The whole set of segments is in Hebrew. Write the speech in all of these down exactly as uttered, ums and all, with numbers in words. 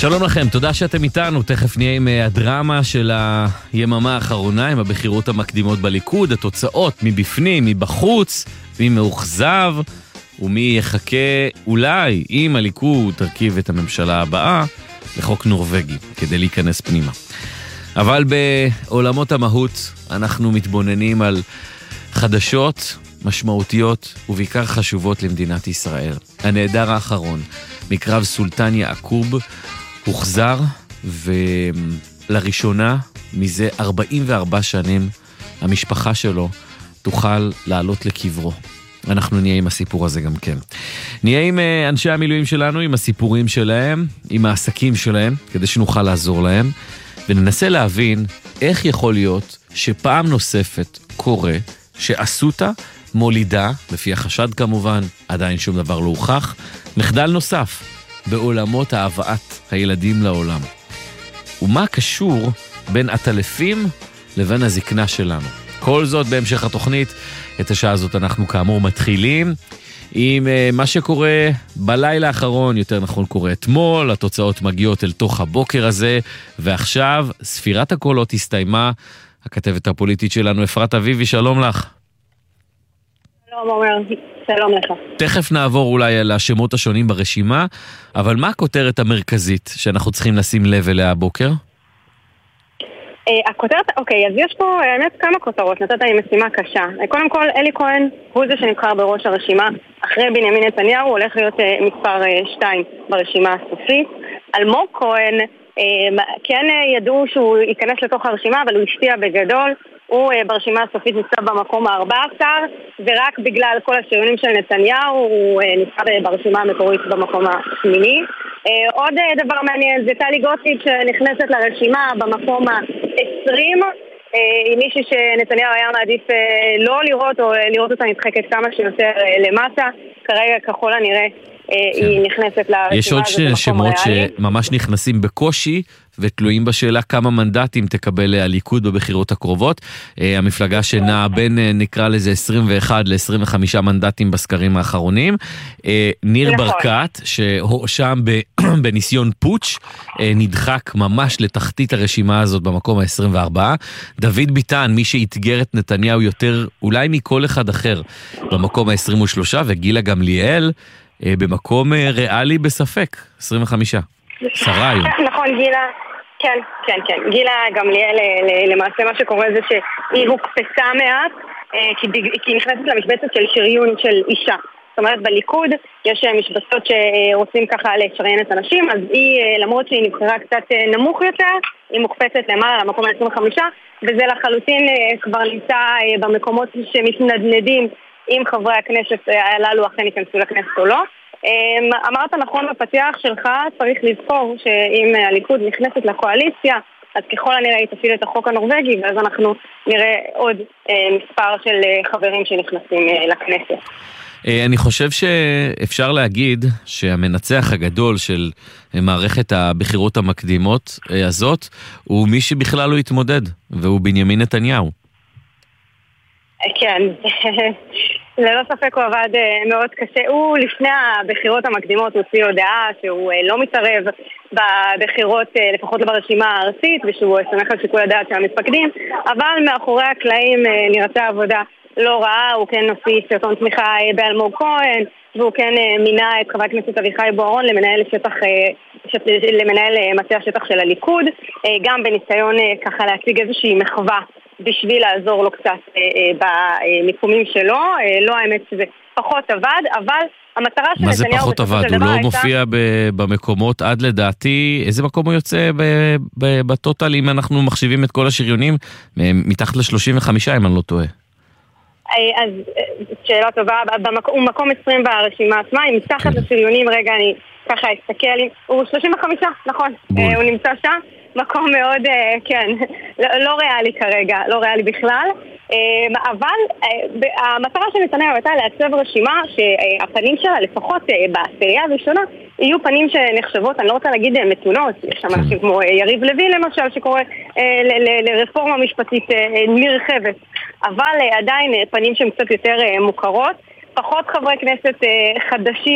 שלום לכם, תודה שאתם איתנו. תכף נהיה עם הדרמה של היממה האחרונה, עם הבחירות המקדימות בליכוד, התוצאות מבפנים, מבחוץ, מי מאוכזב ומי יחכה אולי אם הליכוד תרכיב את הממשלה הבאה לחוק נורווגי כדי להיכנס פנימה. אבל בעולמות המהות אנחנו מתבוננים על חדשות משמעותיות ובעיקר חשובות למדינת ישראל. הנעדר האחרון מקרב סולטן יעקוב הוחזר, ולראשונה מזה ארבעים וארבע שנים המשפחה שלו תוכל לעלות לקברו. אנחנו נהיה עם הסיפור הזה גם כן. נהיה עם אנשי המילואים שלנו, עם הסיפורים שלהם, עם העסקים שלהם, כדי שנוכל לעזור להם, וננסה להבין איך יכול להיות שפעם נוספת קורה שאסותא מולידה, לפי החשד כמובן, עדיין שום דבר לא הוכח, מחדל נוסף בעולמות הבאת הילדים לעולם. ומה קשור בין עטלפים לבין הזקנה שלנו? כל זאת בהמשך התוכנית. את השעה הזאת אנחנו כאמור מתחילים עם uh, מה שקורה בלילה האחרון, יותר נכון קורה אתמול, התוצאות מגיעות אל תוך הבוקר הזה, ועכשיו ספירת הקולות הסתיימה. הכתבת הפוליטית שלנו אפרת אביבי, שלום לך. שלום אומר, שלום לך. תכף נעבור אולי על השמות השונים ברשימה, אבל מה הכותרת המרכזית שאנחנו צריכים לשים לב אליה הבוקר? הכותרת, אוקיי, אז יש פה באמת כמה כותרות, נתת לי משימה קשה. קודם כל, אלי כהן הוא זה שנבחר בראש הרשימה, אחרי בנימין נתניהו הוא הולך להיות מספר שתיים ברשימה הסופית. אלמוג כהן, כן ידעו שהוא ייכנס לתוך הרשימה, אבל הוא השפיע בגדול. הוא ברשימה הסופית נמצא במקום ה-ארבע עשרה, ורק בגלל כל השריונים של נתניהו הוא נמצא ברשימה המקורית במקום השמיני. עוד דבר מעניין זה טלי גוטליב שנכנסת לרשימה במקום ה-עשרים, עם מישהי שנתניהו היה מעדיף לא לראות או לראות אותה נדחקת כמה שיותר למטה. כרגע ככל הנראה היא נכנסת לרשימה הזאת. יש עוד שמות שממש נכנסים בקושי ותלויים בשאלה כמה מנדטים תקבל הליכוד בבחירות הקרובות. המפלגה שנעה בין נקרא לזה עשרים ואחד ל-עשרים וחמישה מנדטים בסקרים האחרונים. ניר ברקת שהואשם בניסיון פוטש נדחק ממש לתחתית הרשימה הזאת במקום ה-עשרים וארבע. דוד ביטן, מי שהתגר את נתניהו יותר אולי מכל אחד אחר, במקום ה-עשרים ושלוש, וגילה גמליאל במקום ריאלי בספק, עשרים וחמישה. שרה היום. נכון, גילה, כן, כן, כן. גילה גמליאל, למעשה מה שקורה זה שהיא הוקפצה מעט, כי היא נכנסת למשבצת של שריון של אישה. זאת אומרת, בליכוד יש משבצות שרוצים ככה לשריין את הנשים, אז היא, למרות שהיא נבחרה קצת נמוך יותר, היא מוקפצת למעלה למקום ה-עשרים וחמישה, וזה לחלוטין כבר נמצא במקומות שמתנדנדים אם חברי הכנסת הללו אכן ייכנסו לכנסת או לא. אמרת נכון בפתיח שלך, צריך לזכור שאם הליכוד נכנסת לקואליציה, אז ככל הנראה היא תפעיל את החוק הנורווגי, ואז אנחנו נראה עוד מספר של חברים שנכנסים לכנסת. אני חושב שאפשר להגיד שהמנצח הגדול של מערכת הבחירות המקדימות הזאת הוא מי שבכלל לא התמודד, והוא בנימין נתניהו. כן, ללא ספק הוא עבד מאוד קשה. הוא לפני הבחירות המקדימות הוציא הודעה שהוא לא מתערב בבחירות, לפחות לא ברשימה הארצית, ושהוא סומך על שיקול הדעת של המפקדים, אבל מאחורי הקלעים נראתה עבודה לא רעה. הוא כן נוסיף סרטון תמיכה באלמוג כהן, והוא כן מינה את חבר הכנסת אביחי בוארון למנהל שטח, למנהל מטה השטח של הליכוד, גם בניסיון ככה להציג איזושהי מחווה בשביל לעזור לו קצת במיקומים שלו. לא האמת שזה פחות עבד, אבל המטרה של מה זה פחות עבד? הוא לא מופיע במקומות עד לדעתי, איזה מקום הוא יוצא בטוטל אם אנחנו מחשיבים את כל השריונים? מתחת ל-שלושים וחמישה אם אני לא טועה. אז שאלה טובה, הוא מקום עשרים ברשימה עצמה, אם מתחת לשריונים, רגע אני ככה אסתכל, הוא שלושים וחמישה, נכון, הוא נמצא שם, מקום מאוד, כן, לא ריאלי כרגע, לא ריאלי בכלל, אבל המטרה של נתניהו הייתה לעצב רשימה שהפנים שלה, לפחות בעשירייה הראשונה, יהיו פנים שנחשבות, אני לא רוצה להגיד מתונות, יש שם אנשים כמו יריב לוין למשל, שקורא לרפורמה משפטית נרחבת, אבל עדיין פנים שהן קצת יותר מוכרות, פחות חברי כנסת חדשים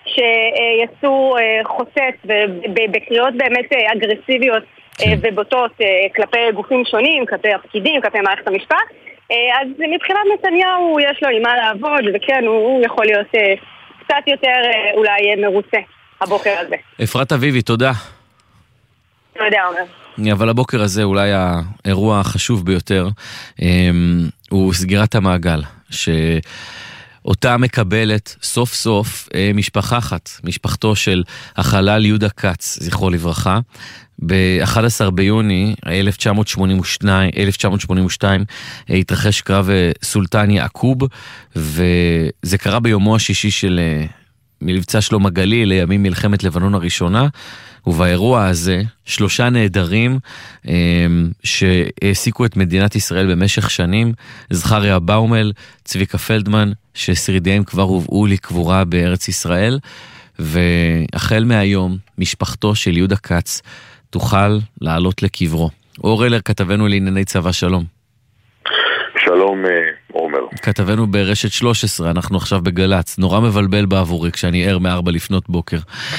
שיצאו חוצץ ובקריאות באמת אגרסיביות ובוטות כלפי גופים שונים, כלפי הפקידים, כלפי מערכת המשפט. אז מבחינת נתניהו יש לו עם מה לעבוד, וכן, הוא יכול להיות קצת יותר אולי מרוצה הבוקר הזה. אפרת אביבי, תודה. תודה, עומר. אבל הבוקר הזה אולי האירוע החשוב ביותר הוא סגירת המעגל, שאותה מקבלת סוף סוף משפחה אחת, משפחתו של החלל יהודה כץ, זכרו לברכה. ב-אחד עשר ביוני אלף תשע מאות שמונים ושתיים התרחש קרב סולטן יעקוב, וזה קרה ביומו השישי של מבצע שלום הגליל לימים מלחמת לבנון הראשונה. ובאירוע הזה שלושה נעדרים שהעסיקו את מדינת ישראל במשך שנים, זכריה באומל, צביקה פלדמן, ששרידיהם כבר הובאו לקבורה בארץ ישראל, והחל מהיום משפחתו של יהודה כץ תוכל לעלות לקברו. אור אלר, כתבנו לענייני צבא, שלום. שלום, עומר. כתבנו ברשת שלוש עשרה, אנחנו עכשיו בגלץ, נורא מבלבל בעבורי כשאני ער מארבע לפנות בוקר.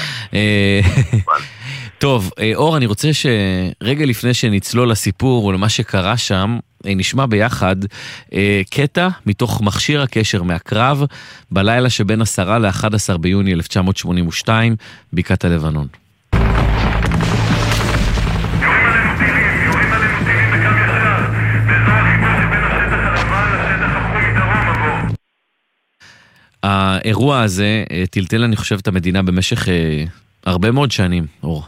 טוב, אור, אני רוצה שרגע לפני שנצלול לסיפור ולמה שקרה שם, נשמע ביחד קטע מתוך מכשיר הקשר מהקרב בלילה שבין עשרה ל-אחד עשר ביוני אלף תשע מאות שמונים ושתיים, בקעת הלבנון. האירוע הזה טלטל, אני חושב, את המדינה במשך אה, הרבה מאוד שנים, אור.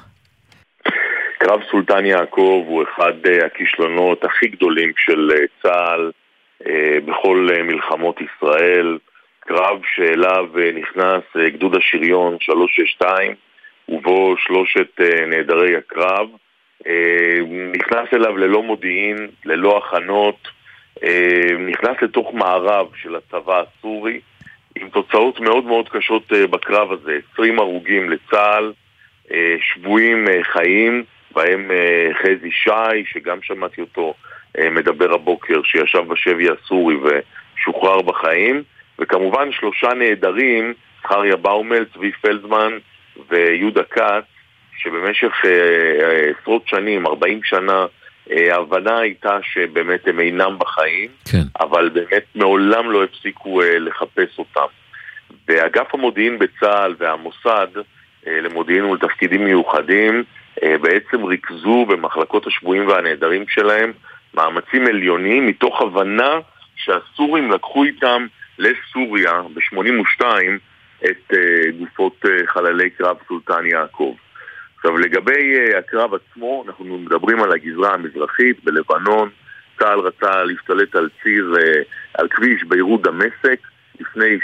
קרב סולטן יעקב הוא אחד אה, הכישלונות הכי גדולים של אה, צה"ל אה, בכל אה, מלחמות ישראל. קרב שאליו אה, נכנס אה, גדוד השריון שלוש שש שתיים, ובו שלושת אה, נעדרי הקרב. אה, נכנס אליו ללא מודיעין, ללא הכנות, אה, נכנס לתוך מערב של הצבא הסורי, עם תוצאות מאוד מאוד קשות בקרב הזה, עשרים הרוגים לצה"ל, שבויים חיים, בהם חזי שי, שגם שמעתי אותו מדבר הבוקר, שישב בשבי הסורי ושוחרר בחיים, וכמובן שלושה נעדרים, זכריה באומל, צבי פלדמן ויהודה כץ, שבמשך עשרות שנים, ארבעים שנה, ההבנה הייתה שבאמת הם אינם בחיים, כן. אבל באמת מעולם לא הפסיקו לחפש אותם. ואגף המודיעין בצה"ל והמוסד למודיעין ולתפקידים מיוחדים בעצם ריכזו במחלקות השבויים והנעדרים שלהם מאמצים עליונים, מתוך הבנה שהסורים לקחו איתם לסוריה ב-שמונים ושתיים את גופות חללי קרב סולטן יעקב. עכשיו, לגבי uh, הקרב עצמו, אנחנו מדברים על הגזרה המזרחית בלבנון. צה"ל רצה להשתלט על ציר, uh, על כביש ביירות דמשק, לפני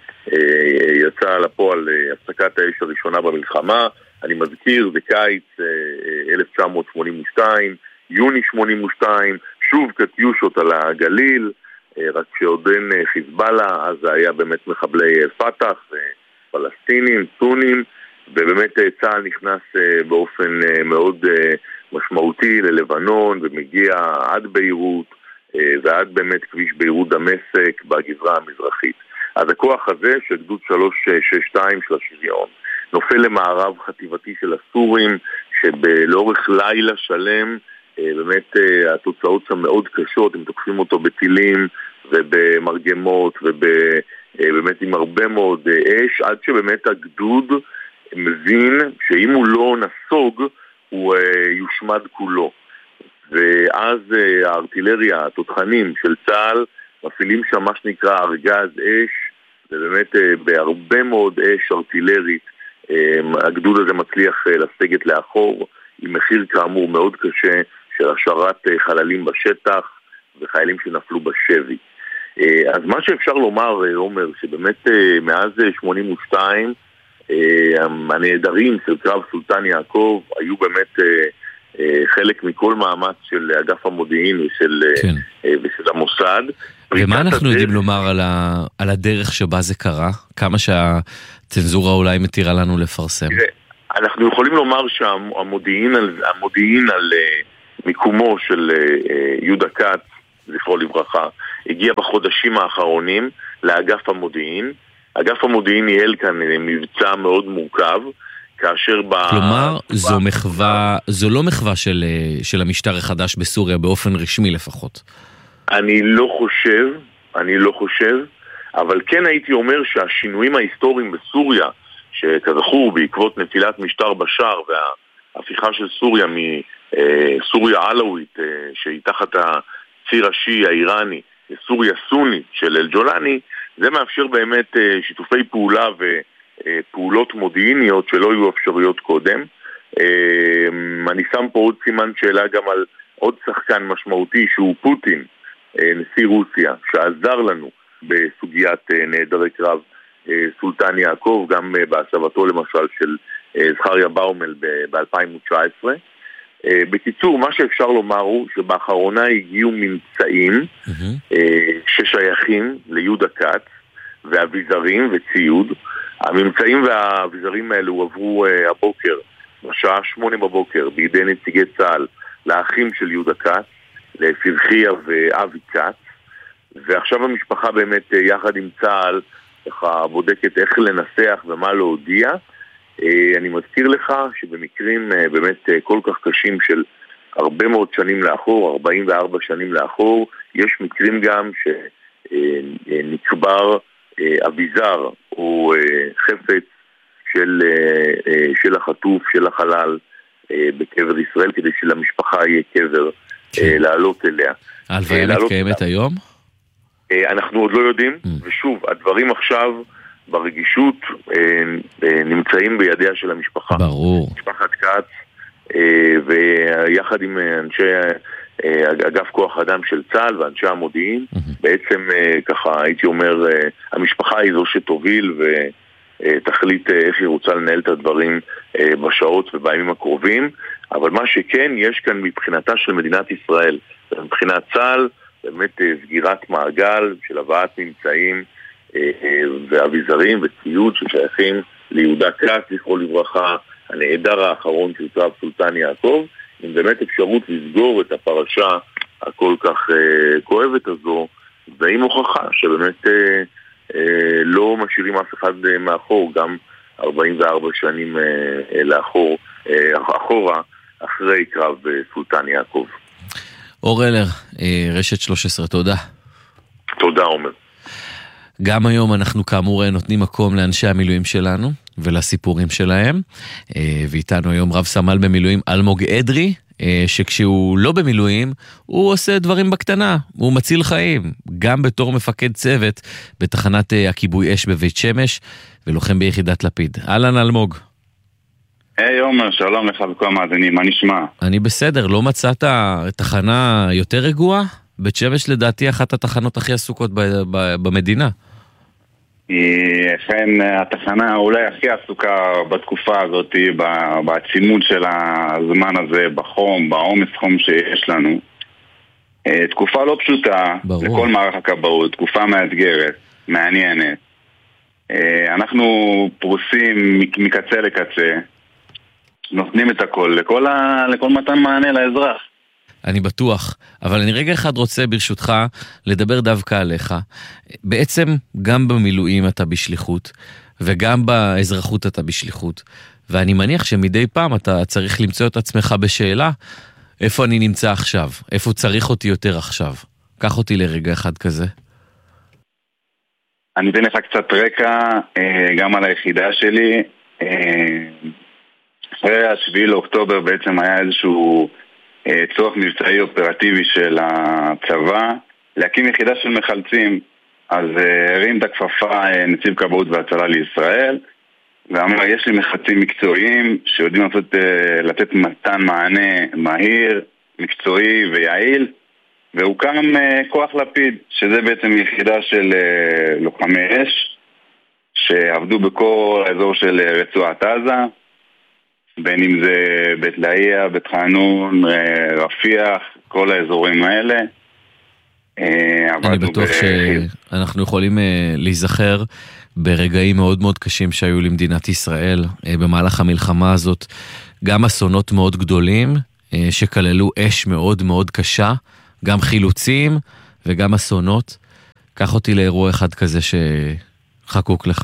שיצא uh, לפועל uh, הפסקת האש הראשונה במלחמה. אני מזכיר, זה קיץ uh, אלף תשע מאות שמונים ושתיים, יוני שמונים ושתיים, שוב קטיושות על הגליל, uh, רק שעוד אין uh, חיזבאללה, אז זה היה באמת מחבלי פתח, uh, פלסטינים, סונים, ובאמת צה"ל נכנס באופן מאוד משמעותי ללבנון ומגיע עד ביירות ועד באמת כביש ביירות דמשק בגזרה המזרחית. אז הכוח הזה של גדוד שלוש שש שתיים של השריון נופל למערב חטיבתי של הסורים, שבלאורך לילה שלם באמת התוצאות שם מאוד קשות, הם תוקפים אותו בטילים ובמרגמות ובאמת עם הרבה מאוד אש, עד שבאמת הגדוד מבין שאם הוא לא נסוג הוא uh, יושמד כולו. ואז uh, הארטילריה, התותחנים של צה"ל מפעילים שם מה שנקרא ארגז אש, ובאמת uh, בהרבה מאוד אש ארטילרית uh, הגדוד הזה מצליח uh, לסגת לאחור, עם מחיר כאמור מאוד קשה של השארת uh, חללים בשטח וחיילים שנפלו בשבי. uh, אז מה שאפשר לומר, uh, אומר, שבאמת uh, מאז uh, שמונים ושתיים הנעדרים של קרב סולטן יעקב היו באמת חלק מכל מאמץ של אגף המודיעין ושל, כן. ושל המוסד. ומה אנחנו הדרך... יודעים לומר על, ה... על הדרך שבה זה קרה? כמה שהצנזורה אולי מתירה לנו לפרסם? אנחנו יכולים לומר שהמודיעין על, המודיעין על מיקומו של יהודה כץ, זכרו לברכה, הגיע בחודשים האחרונים לאגף המודיעין, אגף המודיעין ניהל כאן מבצע מאוד מורכב, כאשר ב... כלומר, זו מחווה, זו לא מחווה של, של המשטר החדש בסוריה, באופן רשמי לפחות. אני לא חושב, אני לא חושב, אבל כן הייתי אומר שהשינויים ההיסטוריים בסוריה, שכזכור בעקבות נפילת משטר בשאר וההפיכה של סוריה מסוריה עלאווית, שהיא תחת הציר השיעי האיראני, לסוריה סונית של אל-ג'ולני, זה מאפשר באמת שיתופי פעולה ופעולות מודיעיניות שלא היו אפשריות קודם. אני שם פה עוד סימן שאלה גם על עוד שחקן משמעותי שהוא פוטין, נשיא רוסיה, שעזר לנו בסוגיית נעדרי קרב סולטן יעקב, גם בהצבתו למשל של זכריה באומל ב-אלפיים תשע עשרה. בקיצור, מה שאפשר לומר הוא שבאחרונה הגיעו ממצאים mm-hmm. ששייכים ליהודה כץ ואביזרים וציוד. הממצאים והאביזרים האלו עברו הבוקר, בשעה שמונה בבוקר, בידי נציגי צה"ל לאחים של יהודה כץ, לפרחיה ואבי כץ, ועכשיו המשפחה באמת יחד עם צה"ל ככה בודקת איך לנסח ומה להודיע. אני מזכיר לך שבמקרים באמת כל כך קשים של הרבה מאוד שנים לאחור, ארבעים וארבע שנים לאחור, יש מקרים גם שנקבר אביזר או חפץ של, של החטוף, של החלל בקבר ישראל, כדי שלמשפחה יהיה קבר לעלות אליה. ההלוויה מתקיימת היום? אנחנו עוד לא יודעים, ושוב, הדברים עכשיו ברגישות נמצאים בידיה של המשפחה. ברור. משפחת כץ, ויחד עם אנשי אגף כוח אדם של צה"ל ואנשי המודיעין, בעצם ככה הייתי אומר, המשפחה היא זו שתוביל ותחליט איך היא רוצה לנהל את הדברים בשעות ובימים הקרובים, אבל מה שכן, יש כאן מבחינתה של מדינת ישראל, מבחינת צה"ל, באמת סגירת מעגל של הבאת נמצאים ואביזרים וציוד ששייכים ליהודה כץ, זכרו לברכה, הנעדר האחרון של קרב סולטן יעקב, עם באמת אפשרות לסגור את הפרשה הכל כך כואבת הזו, ועם הוכחה שבאמת לא משאירים אף אחד מאחור, גם ארבעים וארבע שנים לאחור, אחורה, אחרי קרב סולטן יעקב. אור אלר, רשת שלוש עשרה, תודה. תודה, עומר. גם היום אנחנו כאמור נותנים מקום לאנשי המילואים שלנו ולסיפורים שלהם, ואיתנו היום רב סמל במילואים אלמוג אדרי, שכשהוא לא במילואים הוא עושה דברים בקטנה, הוא מציל חיים, גם בתור מפקד צוות בתחנת הכיבוי אש בבית שמש ולוחם ביחידת לפיד. אהלן אלמוג. היי עומר, שלום לך וכל המאזינים, מה נשמע? אני בסדר, לא מצאת תחנה יותר רגועה? בית שמש לדעתי אחת התחנות הכי עסוקות במדינה. היא אכן התחנה אולי הכי עסוקה בתקופה הזאת, בעצימות של הזמן הזה, בחום, בעומס חום שיש לנו. תקופה לא פשוטה ברור. לכל מערך הכבאות, תקופה מאתגרת, מעניינת. אנחנו פרוסים מקצה לקצה, נותנים את הכל, לכל, ה... לכל מתן מענה לאזרח. אני בטוח, אבל אני רגע אחד רוצה ברשותך לדבר דווקא עליך. בעצם גם במילואים אתה בשליחות, וגם באזרחות אתה בשליחות. ואני מניח שמדי פעם אתה צריך למצוא את עצמך בשאלה, איפה אני נמצא עכשיו? איפה צריך אותי יותר עכשיו? קח אותי לרגע אחד כזה. אני אתן לך קצת רקע, גם על היחידה שלי. אחרי השביעי לאוקטובר בעצם היה איזשהו צורך מבצעי אופרטיבי של הצבא להקים יחידה של מחלצים. אז הרים את הכפפה נציב כבאות והצלה לישראל ואמר, יש לי מחלצים מקצועיים שיודעים לתת, לתת מתן מענה מהיר, מקצועי ויעיל, והוקם כוח לפיד, שזה בעצם יחידה של לוחמי אש שעבדו בכל האזור של רצועת עזה, בין אם זה בית לאיה, בית חנון, רפיח, כל האזורים האלה. אני בטוח ב... שאנחנו יכולים להיזכר ברגעים מאוד מאוד קשים שהיו למדינת ישראל במהלך המלחמה הזאת, גם אסונות מאוד גדולים שכללו אש מאוד מאוד קשה, גם חילוצים וגם אסונות. קח אותי לאירוע אחד כזה חקוק לך?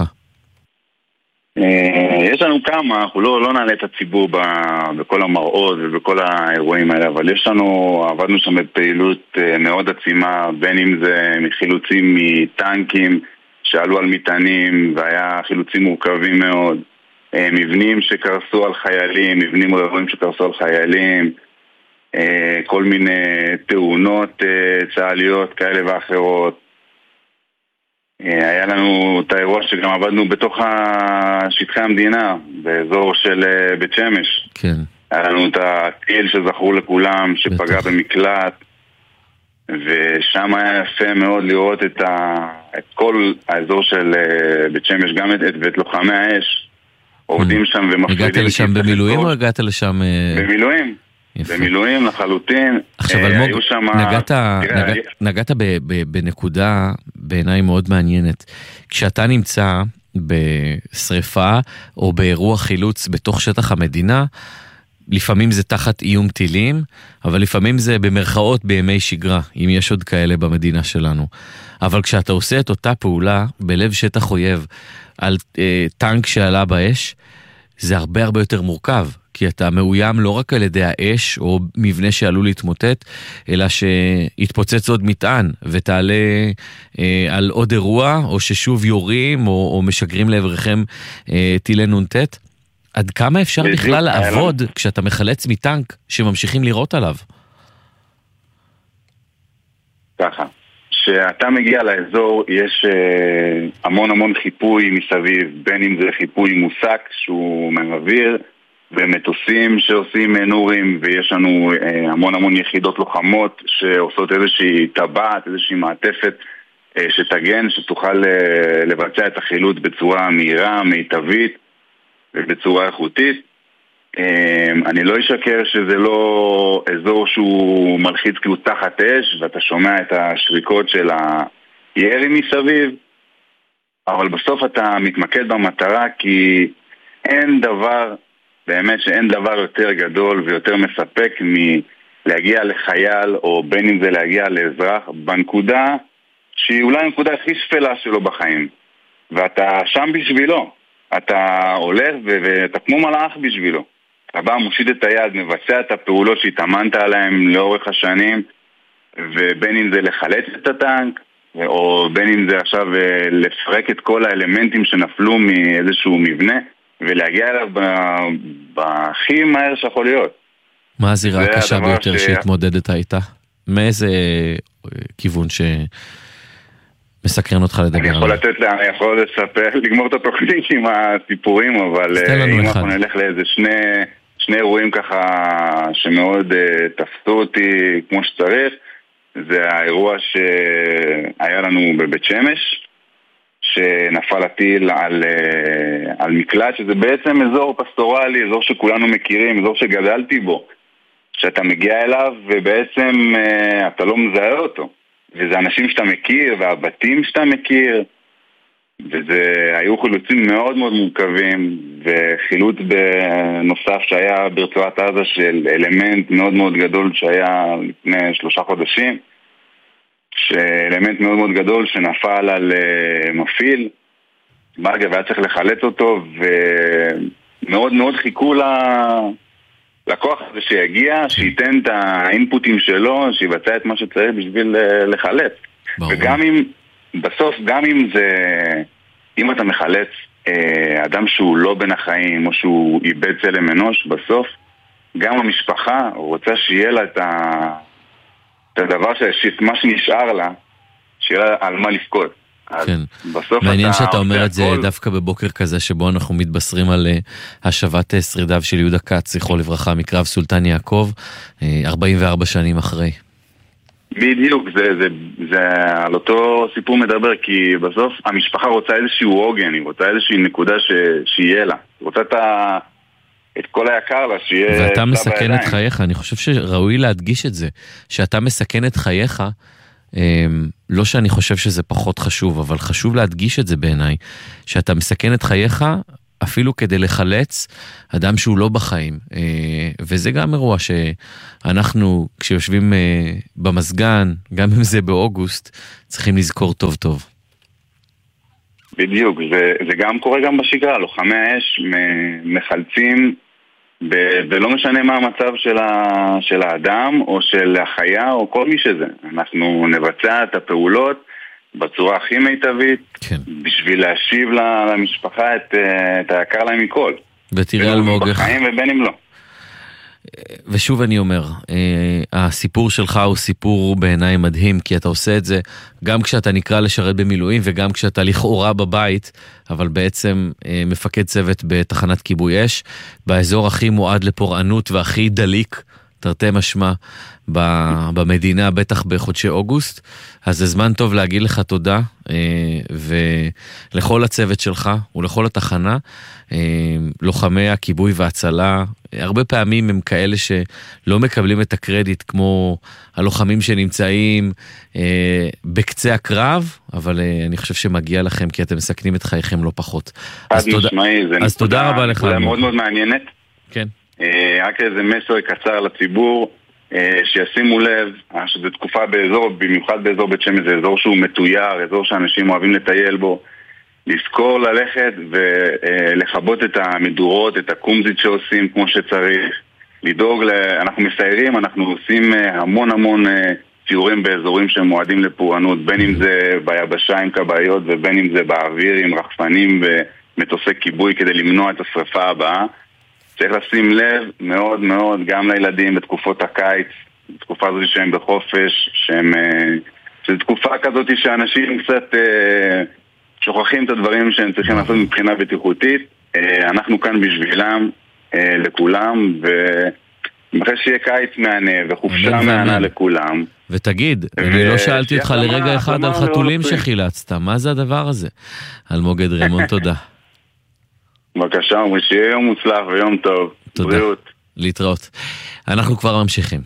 יש לנו כמה, אנחנו לא, לא נעלה את הציבור בכל המראות ובכל האירועים האלה, אבל יש לנו, עבדנו שם בפעילות מאוד עצימה, בין אם זה מחילוצים מטנקים שעלו על מטענים, והיה חילוצים מורכבים מאוד, מבנים שקרסו על חיילים, מבנים רבים שקרסו על חיילים, כל מיני תאונות צה"ליות כאלה ואחרות. היה לנו את האירוע שגם עבדנו בתוך שטחי המדינה, באזור של בית שמש. כן. היה לנו את הטיל שזכרו לכולם, שפגע במקלט, ושם היה יפה מאוד לראות את, ה... את כל האזור של בית שמש, גם את, את לוחמי האש, עובדים שם ומפרידים. הגעת לשם במילואים או הגעת לשם... במילואים. יפה. במילואים לחלוטין. עכשיו אלמוג, שמה... נגעת, נגעת, נגעת ב, ב, בנקודה בעיניי מאוד מעניינת. כשאתה נמצא בשריפה או באירוע חילוץ בתוך שטח המדינה, לפעמים זה תחת איום טילים, אבל לפעמים זה במרכאות בימי שגרה, אם יש עוד כאלה במדינה שלנו. אבל כשאתה עושה את אותה פעולה בלב שטח אויב על אה, טנק שעלה באש, זה הרבה הרבה יותר מורכב, כי אתה מאוים לא רק על ידי האש או מבנה שעלול להתמוטט, אלא שיתפוצץ עוד מטען ותעלה אה, על עוד אירוע, או ששוב יורים או, או משגרים לעברכם אה, טילי נונטט. עד כמה אפשר בכלל לעבוד כשאתה מחלץ מטנק שממשיכים לראות עליו? ככה, כשאתה מגיע לאזור יש אה, המון המון חיפוי מסביב, בין אם זה חיפוי מוסק שהוא מהאוויר, ומטוסים שעושים נורים, ויש לנו אה, המון המון יחידות לוחמות שעושות איזושהי טבעת, איזושהי מעטפת אה, שתגן, שתוכל אה, לבצע את החילוץ בצורה מהירה, מיטבית ובצורה איכותית. אה, אני לא אשקר שזה לא אזור שהוא מלחיץ כאילו תחת אש, ואתה שומע את השריקות של הירי מסביב, אבל בסוף אתה מתמקד במטרה, כי אין דבר... באמת שאין דבר יותר גדול ויותר מספק מלהגיע לחייל, או בין אם זה להגיע לאזרח, בנקודה שהיא אולי הנקודה הכי שפלה שלו בחיים. ואתה שם בשבילו. אתה הולך ו- ואתה כמו מלאך בשבילו. אתה בא, מושיט את היד, מבצע את הפעולות שהתאמנת עליהם לאורך השנים, ובין אם זה לחלץ את הטנק, או בין אם זה עכשיו לפרק את כל האלמנטים שנפלו מאיזשהו מבנה, ולהגיע אליו בהכי מהר שיכול להיות. מה הזירה הקשה ביותר ש... שהתמודדת איתה? מאיזה כיוון שמסקרן אותך לדבר? אני יכול לתת לה, אני יכול לספר, לגמור את התוכנית עם הסיפורים, אבל אם אנחנו נלך לאיזה שני, שני אירועים ככה שמאוד uh, תפסו אותי כמו שצריך, זה האירוע שהיה לנו בבית שמש, שנפל הטיל על, על מקלט, שזה בעצם אזור פסטורלי, אזור שכולנו מכירים, אזור שגדלתי בו, שאתה מגיע אליו ובעצם אתה לא מזהה אותו, וזה אנשים שאתה מכיר והבתים שאתה מכיר, וזה היו חילוצים מאוד מאוד מורכבים, וחילוץ בנוסף שהיה ברצועת עזה של אלמנט מאוד מאוד גדול שהיה לפני שלושה חודשים, שאלמנט מאוד מאוד גדול שנפל על uh, מפעיל מרגע, והיה צריך לחלץ אותו, ומאוד מאוד חיכו לכוח הזה שיגיע, שייתן את האינפוטים שלו, שיבצע את מה שצריך בשביל uh, לחלץ. ברור. וגם אם בסוף, גם אם זה, אם אתה מחלץ uh, אדם שהוא לא בין החיים, או שהוא איבד צלם אנוש, בסוף גם המשפחה רוצה שיהיה לה את ה... זה הדבר שמה שנשאר לה, שיהיה לה על מה לפקוד. כן. מעניין שאתה אומר את זה דווקא בבוקר כזה, שבו אנחנו מתבשרים על השבת שרידיו של יהודה כץ, זכרו לברכה, מקרב סולטן יעקב, ארבעים וארבע שנים אחרי. בדיוק, זה, זה, זה על אותו סיפור מדבר, כי בסוף המשפחה רוצה איזשהו עוגן, היא רוצה איזושהי נקודה ש, שיהיה לה. היא רוצה את ה... את כל היקר לה, שיהיה... ואתה מסכן את חייך, אני חושב שראוי להדגיש את זה, שאתה מסכן את חייך, לא שאני חושב שזה פחות חשוב, אבל חשוב להדגיש את זה בעיניי, שאתה מסכן את חייך, אפילו כדי לחלץ אדם שהוא לא בחיים, וזה גם אירוע שאנחנו, כשיושבים במסגן, גם אם זה באוגוסט, צריכים לזכור טוב טוב. בדיוק, זה, זה גם קורה גם בשגרה, לוחמי האש מחלצים ב- ולא משנה מה המצב של, ה- של האדם או של החיה או כל מי שזה. אנחנו נבצע את הפעולות בצורה הכי מיטבית, כן. בשביל להשיב למשפחה את, את היקר להם מכל. ותראה על מוגך. בחיים ובין אם לא. ושוב אני אומר, הסיפור שלך הוא סיפור בעיניי מדהים, כי אתה עושה את זה גם כשאתה נקרא לשרת במילואים, וגם כשאתה לכאורה בבית, אבל בעצם מפקד צוות בתחנת כיבוי אש, באזור הכי מועד לפורענות והכי דליק, תרתי משמע, במדינה, בטח בחודשי אוגוסט. אז זה זמן טוב להגיד לך תודה, ולכל הצוות שלך ולכל התחנה. לוחמי הכיבוי והצלה, הרבה פעמים הם כאלה שלא מקבלים את הקרדיט, כמו הלוחמים שנמצאים בקצה הקרב, אבל אני חושב שמגיע לכם, כי אתם מסכנים את חייכם לא פחות. אז תודה רבה לך. זה מאוד מאוד מעניינת. כן. רק איזה מסר קצר לציבור, שישימו לב שזו תקופה באזור, במיוחד באזור בית שמש, זה אזור שהוא מתויר, אזור שאנשים אוהבים לטייל בו, לזכור ללכת ולחבות את המדורות, את הקומזית שעושים כמו שצריך, לדאוג, אנחנו מסיירים, אנחנו עושים המון המון ציורים באזורים שהם מועדים לפורענות, בין אם זה ביבשה עם קבעיות ובין אם זה באוויר עם רחפנים ומטוסי כיבוי כדי למנוע את השריפה הבאה. צריך לשים לב מאוד מאוד גם לילדים בתקופות הקיץ, בתקופה הזאת שהם בחופש, שהם, שזו תקופה כזאת שאנשים קצת שוכחים את הדברים שהם צריכים לעשות מבחינה בטיחותית. אנחנו כאן בשבילם, לכולם, ואחרי שיהיה קיץ מענה וחופשה מענה לכולם. ותגיד, אני לא שאלתי אותך לרגע אחד על חתולים שחילצת, מה זה הדבר הזה? אלמוג רמון, תודה. בבקשה, ושיהיה יום מוצלח ויום טוב. תודה. בריאות. להתראות. אנחנו כבר ממשיכים.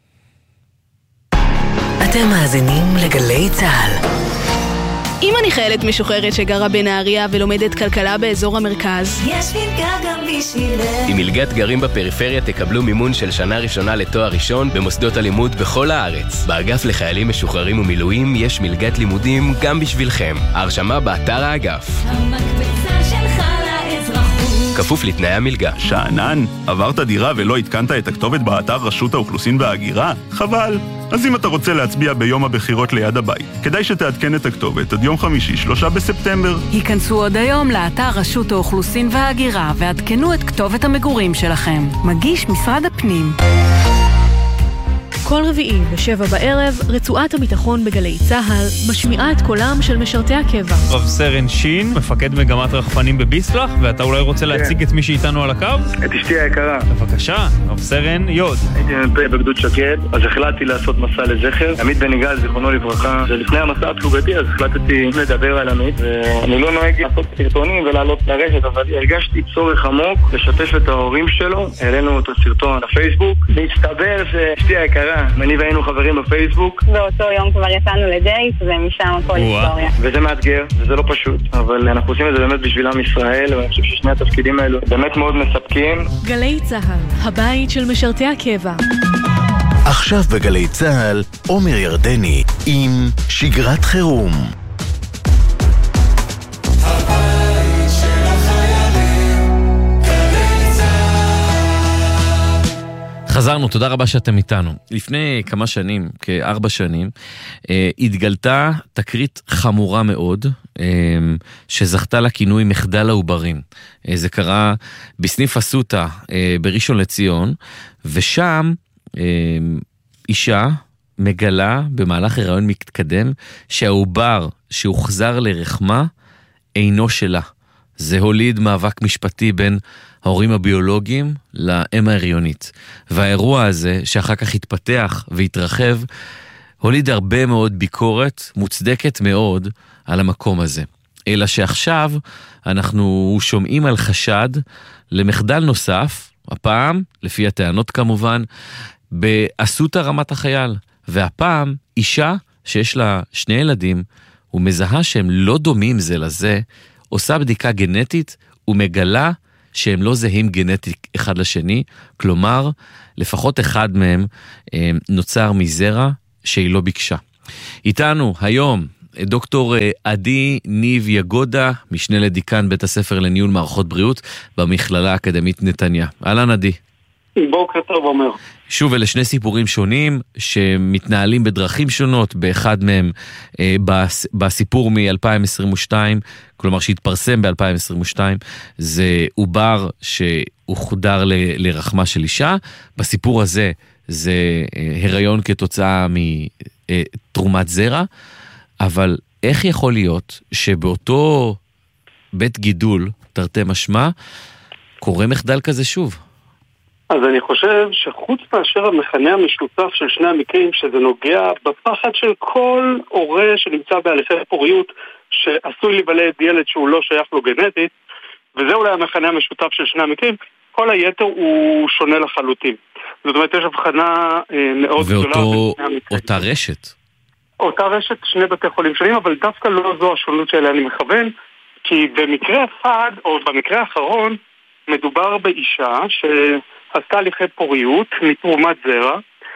אתם מאזינים לגלי צהל. אם אני חיילת משוחררת שגרה בנהריה ולומדת כלכלה באזור המרכז, יש מלגה גם בשבילך. עם מלגת גרים בפריפריה תקבלו מימון של שנה ראשונה לתואר ראשון במוסדות הלימוד בכל הארץ. באגף לחיילים משוחררים ומילואים יש מלגת לימודים גם בשבילכם. ההרשמה באתר האגף. המקבצה שלך לאזרחות. כפוף לתנאי המלגה. שענן, עברת דירה ולא התקנת את הכתובת באתר רשות האוכלוסין וההגירה? חבל. אז אם אתה רוצה להצביע ביום הבחירות ליד הבית, כדאי שתעדכן את הכתובת עד יום חמישי, שלושה בספטמבר. היכנסו עוד היום לאתר רשות האוכלוסין וההגירה ועדכנו את כתובת המגורים שלכם. מגיש משרד הפנים. כל רביעי בשבע בערב, רצועת הביטחון בגלי צהל משמיעה את קולם של משרתי הקבע. רב סרן שין, מפקד מגמת רחפנים בביסלח, ואתה אולי רוצה להציג את מי שאיתנו על הקו? את אשתי היקרה. בבקשה, רב סרן יוד. הייתי מ"פ בגדוד שקד, אז החלטתי לעשות מסע לזכר. עמית בן יגאל, זיכרונו לברכה, ולפני המסע הפלוגתי, אז החלטתי לדבר על עמית, ואני לא נוהג לעשות סרטונים ולעלות לרשת, אבל הרגשתי צורך עמוק לשתף את ההורים שלו. העלינו את הסרטון לפייסבוק, והסתבר שאשתי היקרה, אני והיינו חברים בפייסבוק. באותו יום כבר יצאנו לדייט, ומשם הכל היסטוריה. וזה מאתגר, וזה לא פשוט, אבל אנחנו עושים את זה באמת בשביל עם ישראל, ואני חושב ששני התפקידים האלו באמת מאוד מספקים. גלי צהל, הבית של משרתי הקבע. עכשיו בגלי צהל, עומר ירדני עם שגרת חירום. חזרנו, תודה רבה שאתם איתנו. לפני כמה שנים, כארבע שנים, התגלתה תקרית חמורה מאוד, שזכתה לכינוי מחדל העוברים. זה קרה בסניף אסותא בראשון לציון, ושם אישה מגלה במהלך הריון מתקדם, שהעובר שהוחזר לרחמה אינו שלה. זה הוליד מאבק משפטי בין ההורים הביולוגיים לאם ההריונית. והאירוע הזה, שאחר כך התפתח והתרחב, הוליד הרבה מאוד ביקורת, מוצדקת מאוד, על המקום הזה. אלא שעכשיו אנחנו שומעים על חשד למחדל נוסף, הפעם, לפי הטענות כמובן, באסותא רמת החייל. והפעם, אישה שיש לה שני ילדים, ומזהה שהם לא דומים זה לזה, עושה בדיקה גנטית ומגלה שהם לא זהים גנטית אחד לשני, כלומר, לפחות אחד מהם נוצר מזרע שהיא לא ביקשה. איתנו היום דוקטור עדי ניב יגודה, משנה לדיקן בית הספר לניהול מערכות בריאות במכללה האקדמית נתניה. אהלן עדי. בוקר טוב אומר. שוב, אלה שני סיפורים שונים שמתנהלים בדרכים שונות, באחד מהם אה, בס, בסיפור מ-אלפיים עשרים ושתיים, כלומר שהתפרסם ב-אלפיים עשרים ושתיים, זה עובר שהוא חודר ל, לרחמה של אישה, בסיפור הזה זה אה, הריון כתוצאה מתרומת זרע, אבל איך יכול להיות שבאותו בית גידול, תרתי משמע, קורה מחדל כזה שוב? אז אני חושב שחוץ מאשר המכנה המשותף של שני המקרים, שזה נוגע בפחד של כל הורה שנמצא בהליכי פוריות, שעשוי להיוולד ילד שהוא לא שייך לו גנטית, וזה אולי המכנה המשותף של שני המקרים, כל היתר הוא שונה לחלוטין. זאת אומרת, יש הבחנה אה, מאוד גדולה. ואותה רשת. אותה רשת, שני בתי חולים שונים, אבל דווקא לא זו השונות שאליה אני מכוון, כי במקרה אחד, או במקרה האחרון, מדובר באישה שעשתה הליכי פוריות מתרומת זרע,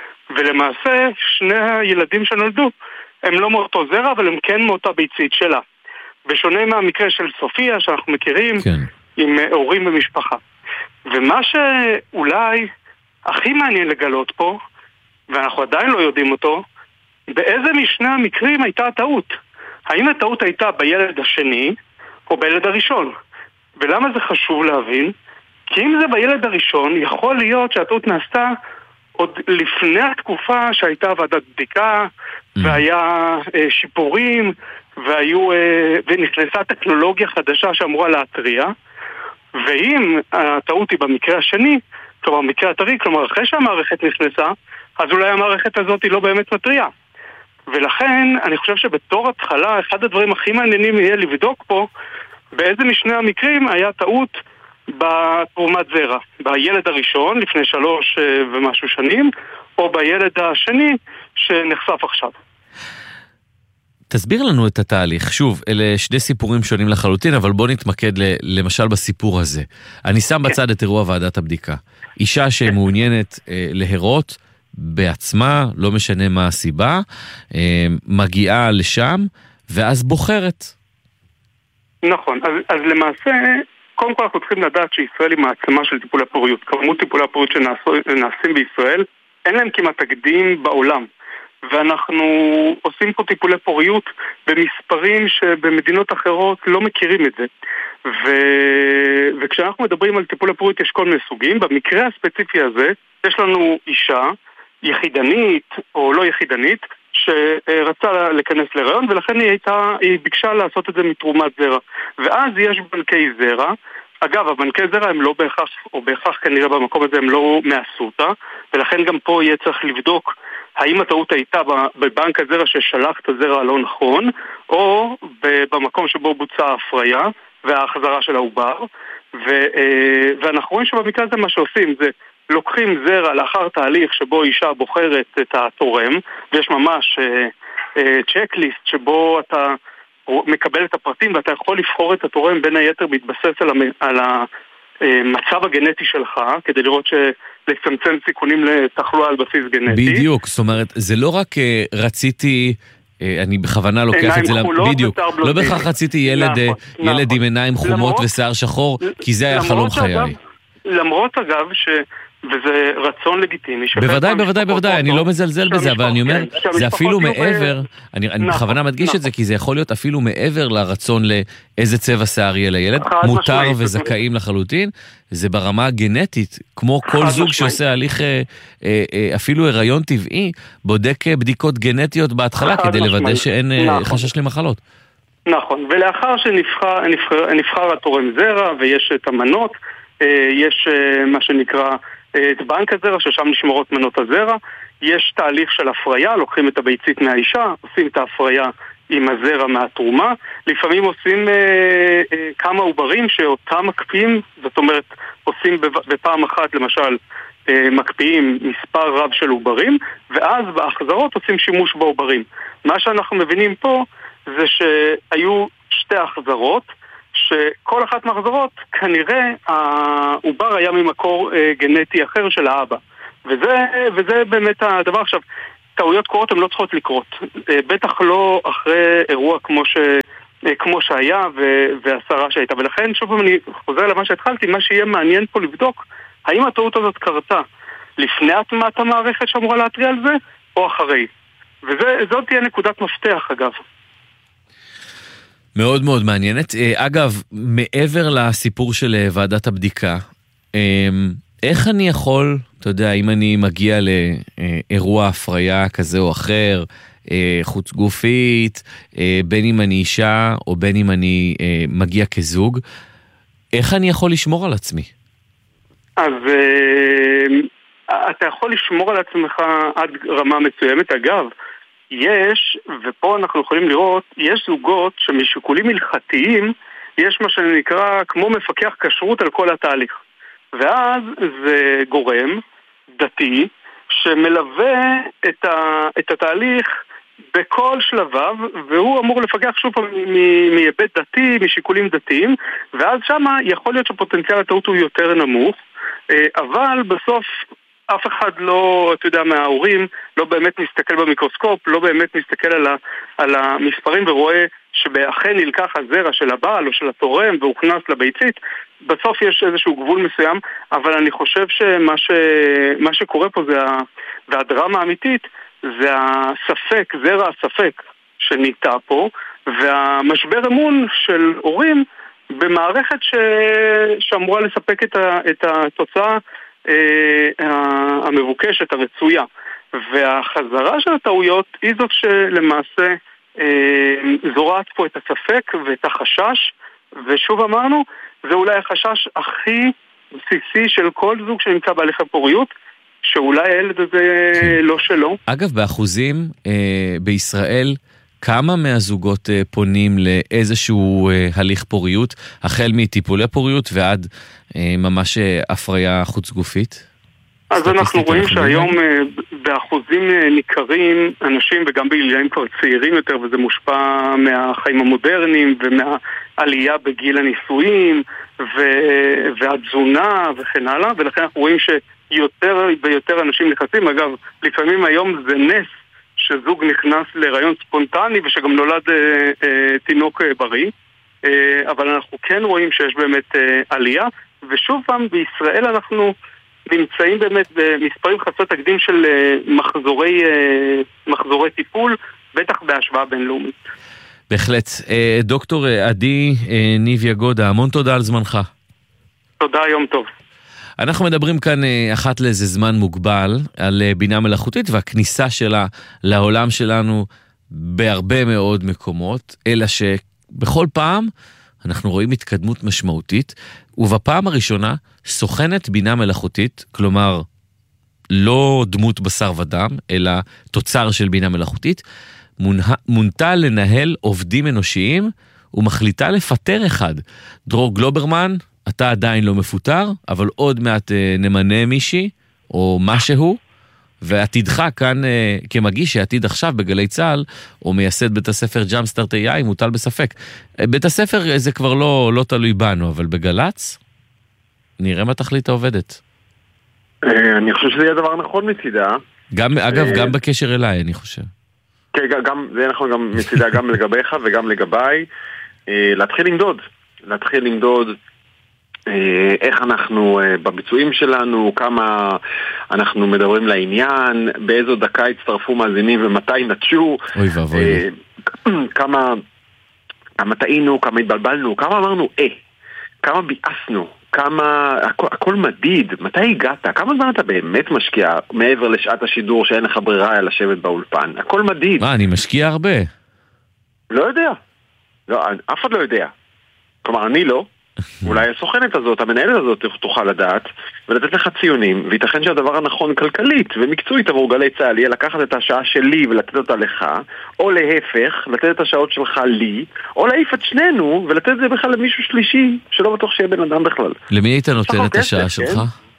ולמעשה שני הילדים שנולדו הם לא מאותו זרע, אבל הם כן מאותה ביצית שלה. בשונה מהמקרה של סופיה שאנחנו מכירים, כן. עם הורים במשפחה. ומה שאולי הכי מעניין לגלות פה, ואנחנו עדיין לא יודעים אותו, באיזה משני המקרים הייתה הטעות? האם הטעות הייתה בילד השני או בילד הראשון? ולמה זה חשוב להבין? כי אם זה בילד הראשון, יכול להיות שהטעות נעשתה עוד לפני התקופה שהייתה ועדת בדיקה, mm. והיה אה, שיפורים, והיו, אה, ונכנסה טכנולוגיה חדשה שאמורה להטריע, ואם הטעות היא במקרה השני, כלומר מקרה הטרי, כלומר אחרי שהמערכת נכנסה, אז אולי המערכת הזאת היא לא באמת מטריעה. ולכן אני חושב שבתור התחלה, אחד הדברים הכי מעניינים יהיה לבדוק פה, באיזה משני המקרים היה טעות בתרומת זרע. בילד הראשון, לפני שלוש ומשהו שנים, או בילד השני שנחשף עכשיו. תסביר לנו את התהליך. שוב, אלה שני סיפורים שונים לחלוטין, אבל בוא נתמקד למשל בסיפור הזה. אני שם בצד את אירוע ועדת הבדיקה. אישה שמעוניינת אה, להירות בעצמה, לא משנה מה הסיבה, אה, מגיעה לשם, ואז בוחרת. נכון, אז, אז למעשה, קודם כל אנחנו צריכים לדעת שישראל היא מעצמה של טיפולי פוריות. כמות טיפולי הפוריות שנעשים בישראל, אין להם כמעט תקדים בעולם. ואנחנו עושים פה טיפולי פוריות במספרים שבמדינות אחרות לא מכירים את זה. ו... וכשאנחנו מדברים על טיפולי פוריות יש כל מיני סוגים. במקרה הספציפי הזה יש לנו אישה יחידנית או לא יחידנית שרצה להיכנס להיריון, ולכן היא, הייתה, היא ביקשה לעשות את זה מתרומת זרע. ואז יש בנקי זרע. אגב, הבנקי זרע הם לא בהכרח, או בהכרח כנראה במקום הזה הם לא מאסותא, ולכן גם פה יהיה צריך לבדוק האם הטעות הייתה בבנק הזרע ששלח את הזרע הלא נכון, או במקום שבו בוצעה ההפריה וההחזרה של העובר. ו- ואנחנו רואים שבמקרה הזה מה שעושים זה לוקחים זרע לאחר תהליך שבו אישה בוחרת את התורם, ויש ממש צ'קליסט שבו אתה מקבל את הפרטים ואתה יכול לבחור את התורם בין היתר בהתבסס על, המ- על המצב הגנטי שלך, כדי לראות שלצמצם סיכונים לתחלואה על בסיס גנטי. בדיוק, זאת אומרת, זה לא רק רציתי, אני בכוונה לוקח את זה, בדיוק, לא בכך רציתי ילד, ילד עם עיניים חומות ושיער שחור, כי זה היה חלום חיי. למרות אגב ש... וזה רצון לגיטימי. בוודאי, בוודאי, בוודאי, אני לא מזלזל בזה, אבל אני אומר, זה אפילו מעבר, אני בכוונה מדגיש את זה, כי זה יכול להיות אפילו מעבר לרצון לאיזה צבע שיער יהיה לילד, מותר וזכאים לחלוטין, זה ברמה הגנטית, כמו כל זוג שעושה הליך, אפילו הריון טבעי, בודק בדיקות גנטיות בהתחלה, כדי לוודא שאין חשש למחלות. נכון, ולאחר שנבחר התורם זרע, ויש את המנות, יש מה שנקרא את בנק הזרע, ששם נשמרות מנות הזרע. יש תהליך של הפריה, לוקחים את הביצית מהאישה, עושים את ההפריה עם הזרע מהתרומה. לפעמים עושים אה, אה, כמה עוברים שאותם מקפיאים, זאת אומרת, עושים בפעם אחת למשל אה, מקפיאים מספר רב של עוברים, ואז בהחזרות עושים שימוש בעוברים. מה שאנחנו מבינים פה זה שהיו שתי החזרות, שכל אחת מהחזרות כנראה העובר היה ממקור אה, גנטי אחר של האבא. וזה, וזה באמת הדבר. עכשיו, טעויות קורות, הן לא צריכות לקרות. בטח לא אחרי אירוע כמו ש... כמו שהיה והשרה שהייתה. ולכן, שוב אני חוזר למה שהתחלתי, מה שיהיה מעניין פה לבדוק, האם הטעות הזאת קרתה לפני הטמעת המערכת שאמורה להתריע על זה, או אחרי. וזאת תהיה נקודת מפתח, אגב. מאוד מאוד מעניינת. אגב, מעבר לסיפור של ועדת הבדיקה, איך אני יכול, אתה יודע, אם אני מגיע לאירוע הפריה כזה או אחר, חוץ גופית, בין אם אני אישה או בין אם אני מגיע כזוג, איך אני יכול לשמור על עצמי? אז אתה יכול לשמור על עצמך עד רמה מסוימת. אגב, יש, ופה אנחנו יכולים לראות, יש זוגות שמשיקולים הלכתיים, יש מה שנקרא כמו מפקח כשרות על כל התהליך. ואז זה גורם דתי שמלווה את, ה, את התהליך בכל שלביו, והוא אמור לפקח שוב מהיבט דתי, משיקולים דתיים, ואז שמה יכול להיות שפוטנציאל הטעות הוא יותר נמוך, אבל בסוף אף אחד לא, אתה יודע, מההורים לא באמת מסתכל במיקרוסקופ, לא באמת מסתכל על, ה, על המספרים ורואה שבאכן נלקח הזרע של הבעל או של התורם והוכנס לביצית. בסוף יש איזשהו גבול מסוים, אבל אני חושב שמה ש, מה שקורה פה זה, והדרמה האמיתית, זה הספק, זרע הספק שניטע פה, והמשבר אמון של הורים במערכת ש... שאמורה לספק את, ה... את התוצאה אה, המבוקשת, הרצויה. והחזרה של הטעויות היא זאת שלמעשה אה, זורעת פה את הספק ואת החשש, ושוב אמרנו, זה אולי החשש הכי בסיסי של כל זוג שנמצא בהליך הפוריות, שאולי הילד הזה לא שלו. אגב, באחוזים אה, בישראל, כמה מהזוגות אה, פונים לאיזשהו אה, הליך פוריות, החל מטיפולי פוריות ועד אה, ממש אה, הפריה חוץ גופית? אז אנחנו רואים שהיום אה, באחוזים אה, ניכרים אנשים, וגם בגילאים כבר צעירים יותר, וזה מושפע מהחיים המודרניים ומהעלייה בגיל הנישואים ו- והתזונה וכן הלאה, ולכן אנחנו רואים ש יותר ויותר אנשים נכנסים. אגב, לפעמים היום זה נס שזוג נכנס להיריון ספונטני ושגם נולד אה, אה, תינוק אה, בריא, אה, אבל אנחנו כן רואים שיש באמת אה, עלייה, ושוב פעם בישראל אנחנו נמצאים באמת במספרים חסרי תקדים של אה, מחזורי, אה, מחזורי טיפול, בטח בהשוואה בינלאומית. בהחלט. אה, דוקטור עדי אה, ניב יגודה, המון תודה על זמנך. תודה, יום טוב. אנחנו מדברים כאן אחת לאיזה זמן מוגבל על בינה מלאכותית והכניסה שלה לעולם שלנו בהרבה מאוד מקומות, אלא שבכל פעם אנחנו רואים התקדמות משמעותית, ובפעם הראשונה סוכנת בינה מלאכותית, כלומר לא דמות בשר ודם, אלא תוצר של בינה מלאכותית, מונתה לנהל עובדים אנושיים ומחליטה לפטר אחד. דרור גלוברמן, אתה עדיין לא מפוטר, אבל עוד מעט נמנה מישהי, או משהו, ועתידך כאן כמגיש שעתיד עכשיו בגלי צהל, או מייסד בית הספר ג'אמפסטארט איי איי, מוטל בספק. בית הספר זה כבר לא, לא תלוי בנו, אבל בגלץ, נראה מה תכלית העובדת. אני חושב שזה יהיה דבר נכון מצידה. גם, אגב, גם בקשר אליי, אני חושב. כן, גם, זה נכון גם מצידה, גם לגביך וגם לגביי. להתחיל למדוד. להתחיל למדוד איך אנחנו בביצועים שלנו, כמה אנחנו מדברים לעניין, באיזו דקה הצטרפו מאזינים ומתי נטשו, אוי ואבוי. כמה, כמה טעינו, כמה התבלבלנו, כמה אמרנו אה, כמה ביאסנו, כמה, הכל, הכל מדיד, מתי הגעת, כמה זמן אתה באמת משקיע מעבר לשעת השידור שאין לך ברירה על לשבת באולפן, הכל מדיד. מה, אני משקיע הרבה? לא יודע, לא, אף אחד לא יודע, כלומר אני לא, אולי הסוכנת הזאת, המנהלת הזאת תוכל לדעת ולתת לך ציונים, וייתכן שהדבר הנכון כלכלית ומקצועית עבור גלי צהל יהיה לקחת את השעה שלי ולתת אותה לך, או להפך, לתת את השעות שלך לי, או להעיף את שנינו ולתת את זה בכלל למישהו שלישי שלא בטוח שיהיה בן אדם בכלל. למי היית נותן את השעה שלך?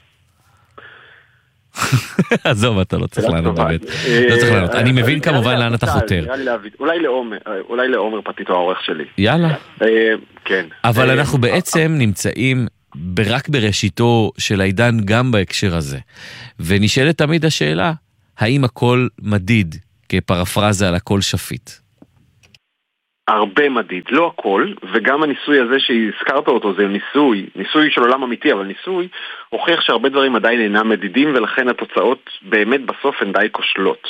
עזוב, אתה לא צריך לענות באמת. לא צריך לענות. אני מבין כמובן לאן אתה חותר. אולי לעומר פתית או העורך שלי. יאללה. כן. אבל אנחנו בעצם נמצאים רק בראשיתו של העידן גם בהקשר הזה. ונשאלת תמיד השאלה, האם הכל מדיד, כפרפרזה על הכל שפיט? הרבה מדיד, לא הכל, וגם הניסוי הזה שהזכרת אותו, זה ניסוי, ניסוי של עולם אמיתי, אבל ניסוי הוכיח שהרבה דברים עדיין אינם מדידים, ולכן התוצאות באמת בסוף הן די כושלות.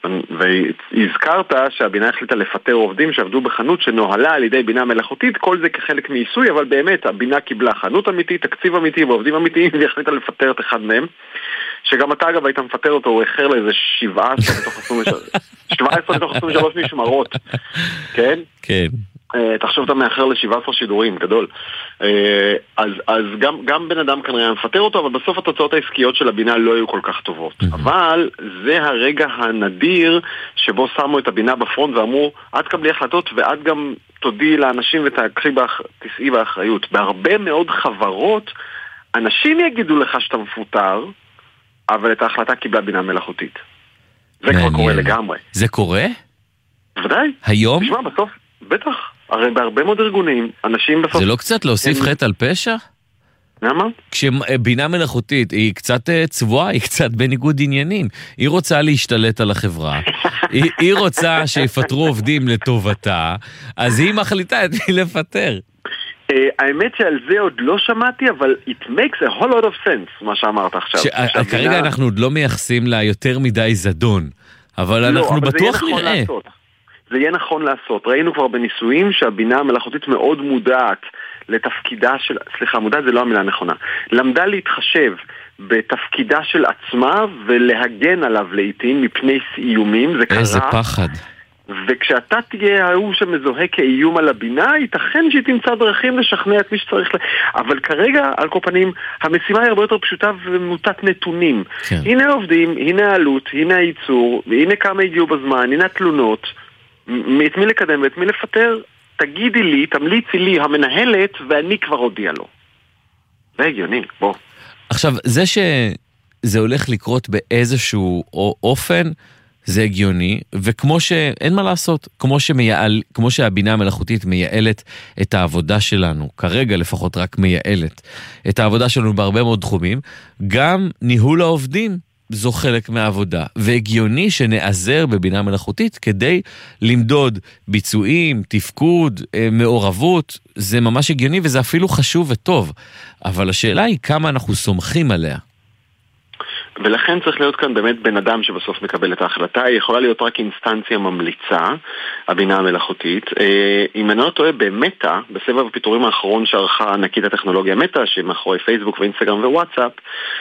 והזכרת שהבינה החליטה לפטר עובדים שעבדו בחנות שנוהלה על ידי בינה מלאכותית, כל זה כחלק מעיסוי, אבל באמת הבינה קיבלה חנות אמיתית, תקציב אמיתי ועובדים אמיתיים, והיא החליטה לפטר את אחד מהם, שגם אתה אגב היית מפטר אותו, הוא החר לאיזה שבעה עשרה מתוך עשרים ושלוש שבע עשרה מתוך עשרים ושלוש משמרות, כן? כן. תחשוב אתה מאחר ל-שבעה עשר שידורים, גדול. אז, אז גם, גם בן אדם כנראה היה מפטר אותו, אבל בסוף התוצאות העסקיות של הבינה לא היו כל כך טובות. אבל זה הרגע הנדיר שבו שמו את הבינה בפרונט ואמרו, את קבלי החלטות ואת גם תודי לאנשים ותסעי באחריות. בהרבה מאוד חברות, אנשים יגידו לך שאתה מפוטר, אבל את ההחלטה קיבלה בינה מלאכותית. זה כבר קורה לגמרי. זה קורה? ודאי. היום? תשמע, בסוף, בטח. הרי בהרבה מאוד ארגונים, אנשים בסוף... זה לא קצת להוסיף חטא על פשע? למה? כשבינה מלאכותית היא קצת צבועה, היא קצת בניגוד עניינים. היא רוצה להשתלט על החברה, היא, היא רוצה שיפטרו עובדים לטובתה, אז היא מחליטה את מי לפטר. האמת שעל זה עוד לא שמעתי, אבל it makes a whole lot of sense, מה שאמרת עכשיו. כרגע אנחנו עוד לא מייחסים לה יותר מדי זדון, אבל אנחנו בטוח נראה. זה יהיה נכון לעשות. ראינו כבר בניסויים שהבינה המלאכותית מאוד מודעת לתפקידה של, סליחה, מודעת זה לא המילה הנכונה, למדה להתחשב בתפקידה של עצמה ולהגן עליו לעתים מפני איומים. זה קרה. איזה פחד. וכשאתה תהיה ההוא שמזוהה כאיום על הבינה, ייתכן שהיא תמצא דרכים לשכנע את מי שצריך. אבל כרגע, על כל פנים, המשימה היא הרבה יותר פשוטה ומוטת נתונים. כן. הנה העובדים, הנה העלות, הנה הייצור, הנה כמה הגיעו בזמן, הנה התלונות, את מי לקדם ואת מי לפטר, תגידי לי, תמליצי לי המנהלת, ואני כבר הודיע לו. זה הגיוני, בוא. עכשיו, זה שזה הולך לקרות באיזשהו אופן, זה הגיוני, וכמו שאין מה לעשות, כמו שמייעל, כמו שהבינה המלאכותית מייעלת את העבודה שלנו, כרגע לפחות רק מייעלת את העבודה שלנו בהרבה מאוד תחומים, גם ניהול העובדים זו חלק מהעבודה, והגיוני שנעזר בבינה מלאכותית כדי למדוד ביצועים, תפקוד, מעורבות, זה ממש הגיוני וזה אפילו חשוב וטוב, אבל השאלה היא כמה אנחנו סומכים עליה. ולכן צריך להיות כאן באמת בן אדם שבסוף מקבל את ההחלטה. היא יכולה להיות רק אינסטנציה ממליצה, הבינה המלאכותית. אם אני לא טועה, במטה, בסבב הפיטורים האחרון שערכה ענקית הטכנולוגיה מטה, שמאחורי פייסבוק ואינסטגרם ווואטסאפ,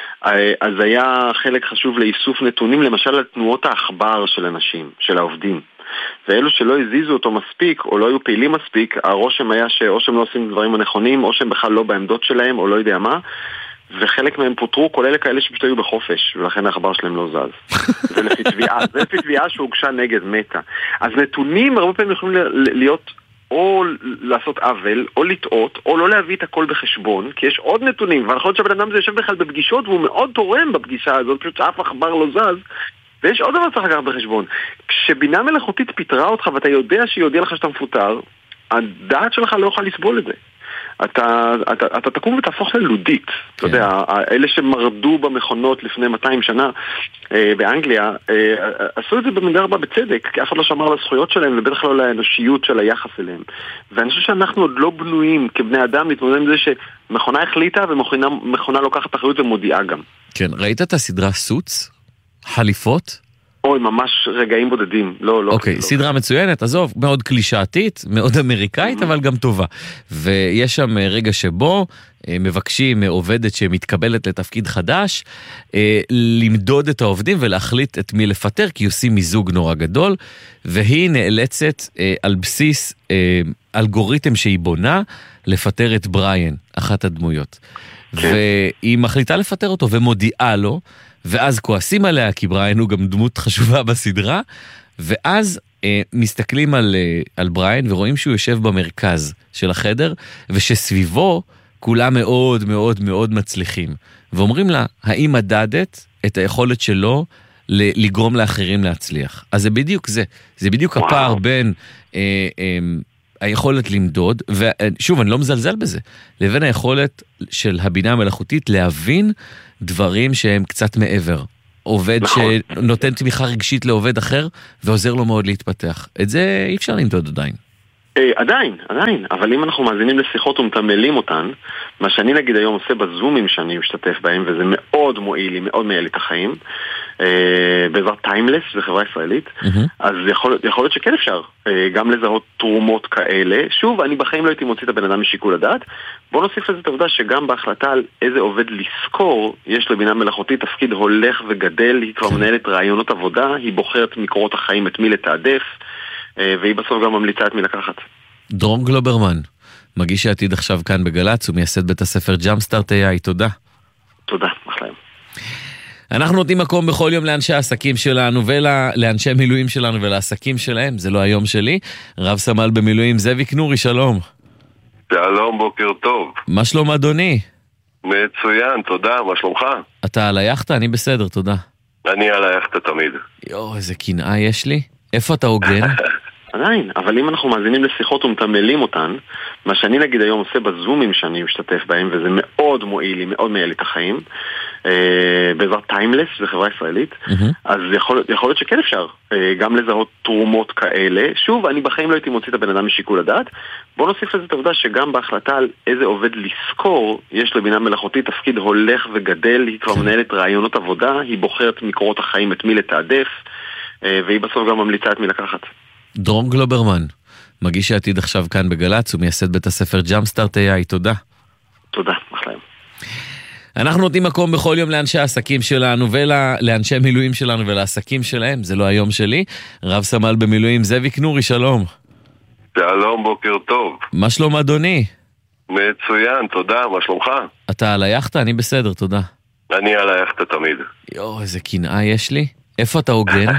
אז היה חלק חשוב לאיסוף נתונים, למשל על תנועות האחבר של אנשים, של העובדים. ואלו שלא הזיזו אותו מספיק או לא היו פעילים מספיק, הרושם היה שאו שהם לא עושים דברים הנכונים, או שהם בכלל לא בעמדות שלהם, או לא יודע מה, וחלק מהם פוטרו, כולל כאלה שפשוט היו בחופש, ולכן האחבר שלהם לא זז. זה לפי תביעה, זה לפי תביעה שהוגשה נגד מטה. אז נתונים הרבה פעמים יכולים להיות או לעשות עוול, או לטעות, או לא להביא את הכל בחשבון, כי יש עוד נתונים, ואני חושב שהבן אדם זה יושב בכלל בפגישות, והוא מאוד תורם בפגישה הזאת, פשוט אף עכבר לא זז, ויש עוד דבר צריך לקחת בחשבון. כשבינה מלאכותית פיטרה אותך, ואתה יודע שהיא יודעה לך שאתה מפוטר, הדעת שלך לא יכולה לסבול את זה. אתה, אתה, אתה תקום ותהפוך ללודית. כן. אתה יודע, אלה שמרדו במכונות לפני מאתיים שנה אה, באנגליה, אה, עשו את זה במידה רבה בצדק, כי אף אחד לא שמר על הזכויות שלהם, ובטח לא לאנושיות של היחס אליהם. ואני חושב שאנחנו עוד לא בנויים כבני אדם להתמודד עם זה שמכונה החליטה, ומכונה לוקחת אחריות ומודיעה גם. כן, ראית את הסדרה סוץ? חליפות? אוי, ממש רגעים בודדים. לא, לא. אוקיי, סדרה מצוינת, עזוב, מאוד קלישאתית, מאוד אמריקאית, אבל גם טובה. ויש שם רגע שבו מבקשים עובדת שמתקבלת לתפקיד חדש, למדוד את העובדים ולהחליט את מי לפטר, כי עושים מיזוג נורא גדול, והיא נאלצת על בסיס אלגוריתם שהיא בונה, לפטר את בריין, אחת הדמויות. והיא מחליטה לפטר אותו ומודיעה לו, ואז כועסים עליה, כי בריין הוא גם דמות חשובה בסדרה, ואז אה, מסתכלים על, אה, על בריין ורואים שהוא יושב במרכז של החדר, ושסביבו כולם מאוד מאוד מאוד מצליחים. ואומרים לה, האם מדדת את היכולת שלו לגרום לאחרים להצליח? אז זה בדיוק זה. זה בדיוק וואו. הפער בין אה, אה, היכולת למדוד, ושוב, אני לא מזלזל בזה, לבין היכולת של הבינה המלאכותית להבין דברים שהם קצת מעבר עובד נכון. שנותן תמיכה רגשית לעובד אחר, ועוזר לו מאוד להתפתח. את זה אי אפשר למדוד עדיין. אה, עדיין, עדיין, אבל אם אנחנו מאזינים לשיחות ומתמלים אותן, מה שאני נגיד היום עושה בזומים שאני משתתף בהם, וזה מאוד מועיל לי, מאוד מייעל את החיים, אה, בעזרת טיימלס, זה חברה ישראלית, Mm-hmm. אז יכול, יכול להיות שכן אפשר אה, גם לזהות תרומות כאלה. שוב, אני בחיים לא הייתי מוציא את הבן אדם משיקול הדעת. בוא נוסיף לזה את העובדה שגם בהחלטה על איזה עובד לזכור, יש לבינה מלאכותית תפקיד הולך וגדל, היא כבר מנהלת רעיונות עבודה, היא בוחרת מקורות החיים את מי לתעדף, והיא בסוף גם ממליצה את מי לקחת. דרום גלוברמן, מגיש העתיד עכשיו כאן בגלץ, ומייסד בית הספר ג'אמפסטארט איי איי, תודה. תודה, מחליים. אנחנו נותנים מקום בכל יום לאנשי העסקים שלנו, ולאנשי מילואים שלנו ולעסקים שלהם, זה לא היום שלי. רב סמל במילואים, זאביק נורי, שלום. שלום, בוקר טוב. מה שלום אדוני? מצוין, תודה, מה שלומך? אתה על היחטה? אני בסדר, תודה. אני על היחטה תמיד. יו, איזה קנאה יש לי. איפה אתה הוגן? עדיין, אבל אם אנחנו מאזינים לשיחות ומתמלים אותן, מה שאני נגיד היום עושה בזומים שאני משתתף בהם, וזה מאוד מועיל לי, מאוד מייעל את החיים, אה, בעזרת טיימלס, זה חברה ישראלית, Mm-hmm. אז יכול, יכול להיות שכן אפשר אה, גם לזהות תרומות כאלה. שוב, אני בחיים לא הייתי מוציא את הבן אדם משיקול הדעת. בוא נוסיף לזה את העובדה שגם בהחלטה על איזה עובד לזכור, יש לבינה מלאכותית תפקיד הולך וגדל, היא כבר מנהלת רעיונות עבודה, היא בוחרת מקורות החיים את מי לתעדף, אה, והיא בסוף גם ממליצה את מי לקחת. דרום גלוברמן, מגיש העתיד עכשיו כאן בגלץ, ומייסד בית הספר ג'אמפסטארט איי איי, תודה. תודה, מחליים. אנחנו נותנים מקום בכל יום לאנשי העסקים שלנו, ולאנשי מילואים שלנו ולעסקים שלהם, זה לא היום שלי. רב סמל במילואים, זאביק נורי, שלום. שלום, בוקר טוב. מה שלום אדוני? מצוין, תודה, מה שלומך? אתה על היחטה? אני בסדר, תודה. אני על היחטה תמיד. יו, איזה קנאה יש לי. איפה אתה הוגן?